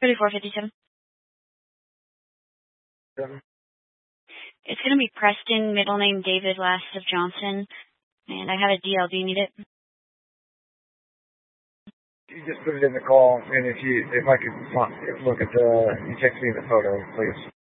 3457. Um, It's going to be Preston, middle name David, last of Johnson. And I have a DL. Do you need it? You just put it in the call, and if I could look at you text me the photo, please.